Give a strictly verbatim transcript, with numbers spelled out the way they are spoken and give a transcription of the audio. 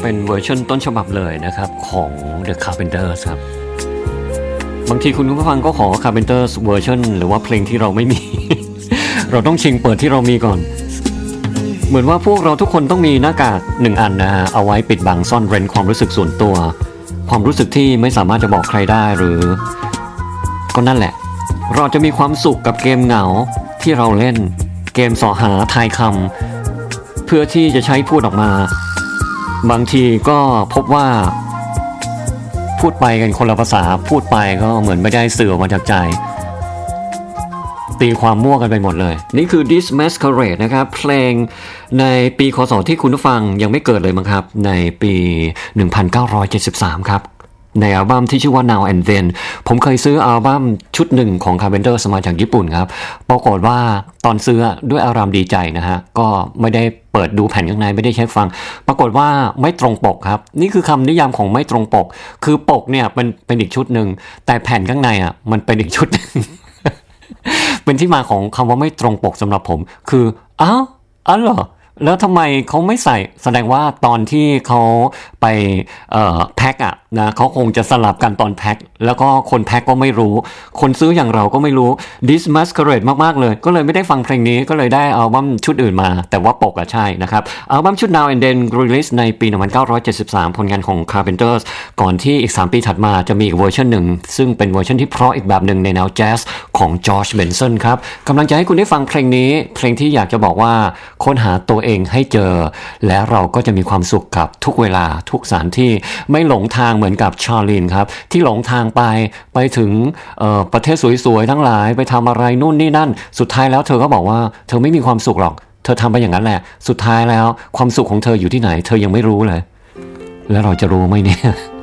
เป็นเวอร์ชันต้นฉบับเลยนะครับของ The Carpenters ครับบางทีคุณผู้ฟังก็ขอ Carpenters เวอร์ชันหรือว่าเพลงที่เราไม่มี เราต้องชิงเปิดที่เรามีก่อนเหมือนว่าพวกเราทุกคนต้องมีหน้ากากหนึ่งอันนะฮะเอาไว้ปิดบังซ่อนเร้นความรู้สึกส่วนตัวความรู้สึกที่ไม่สามารถจะบอกใครได้หรือก็นั่นแหละเราจะมีความสุขกับเกมเหงาที่เราเล่นเกมสอหาทายคำเพื่อที่จะใช้พูดออกมาบางทีก็พบว่าพูดไปกันคนละภาษาพูดไปก็เหมือนไม่ได้สื่อออกมาจากใจตีความมั่วกันไปหมดเลยนี่คือ This Masquerade นะครับเพลงในปีคศที่คุณผู้ฟังยังไม่เกิดเลยมั้งครับในปีหนึ่งพันเก้าร้อยเจ็ดสิบสามครับในอัลบั้มที่ชื่อว่า Now and Then ผมเคยซื้ออัลบั้มชุดหนึ่งของ Carpenters มาจากญี่ปุ่นครับปรากฏว่าตอนซื้อด้วยอารมณ์ดีใจนะฮะก็ไม่ได้เปิดดูแผ่นข้างในไม่ได้เช็คฟังปรากฏว่าไม่ตรงปกครับนี่คือคำนิยามของไม่ตรงปกคือปกเนี่ยเป็นเป็นอีกชุดหนึ่งแต่แผ่นข้างในอ่ะมันเป็นอีกชุดนึง เป็นที่มาของคำว่าไม่ตรงปกสำหรับผมคืออ้าวอ๋อเหรอแล้วทำไมเขาไม่ใส่แสดงว่าตอนที่เขาไปเอ่อแพ็คอะนะเขาคงจะสลับกันตอนแพ็คแล้วก็คนแพ็คก็ไม่รู้คนซื้ออย่างเราก็ไม่รู้ This Masquerade มากๆเลยก็เลยไม่ได้ฟังเพลงนี้ก็เลยได้อัลบั้มชุดอื่นมาแต่ว่าปกอะใช่นะครับอัลบั้มชุด Now and Then Release ในปีหนึ่งพันเก้าร้อยเจ็ดสิบสามผลงานของ Carpenters ก่อนที่อีกสามปีถัดมาจะมีอีกเวอร์ชันหนึ่งซึ่งเป็นเวอร์ชันที่เพราะอีกแบบหนึ่งในแนวแจ๊สของ George Benson ครับกำลังจะให้คุณได้ฟังเพลงนี้เพลงที่อยากจะบอกว่าค้นหาตัวเองให้เจอและเราก็จะมีความสุขกับทุกเวลาทุกสถานที่ไม่หลงทางเหมือนกับชาลีนครับที่หลงทางไปไปถึงประเทศสวยๆทั้งหลายไปทำอะไรนู่นนี่นั่นสุดท้ายแล้วเธอก็บอกว่าเธอไม่มีความสุขหรอกเธอทำไปอย่างนั้นแหละสุดท้ายแล้วความสุขของเธออยู่ที่ไหนเธอยังไม่รู้เลยแล้วเราจะรู้ไหมเนี่ย